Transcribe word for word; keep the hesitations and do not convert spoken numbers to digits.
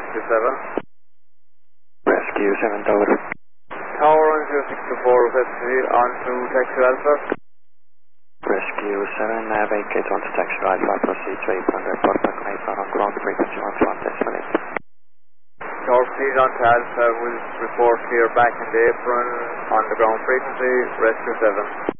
Rescue seven. Rescue seven Tower. Tower one zero six two four, request to proceed on to Taxi Alpha. Rescue seven, nav eight gate one to Taxi Alpha, proceed to apron report back on apron on ground frequency one one decimal eight. Tower proceed on to Alpha, will report clear back in the apron on the ground frequency, Rescue seven.